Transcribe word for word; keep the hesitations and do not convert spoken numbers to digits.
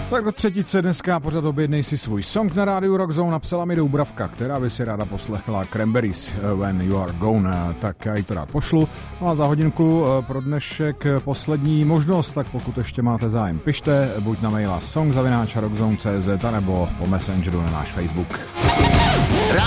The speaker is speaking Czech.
Tak do třetice dneska pořád objednej si svůj song na rádiu Rock Zone. Napsala mi Doubravka, která by si ráda poslechla Cranberries When You Are Gone, tak já ji to rád pošlu. No a za hodinku pro dnešek poslední možnost, tak pokud ještě máte zájem, pište buď na maila song zavináč rockzone tečka cz nebo po Messengeru na náš Facebook.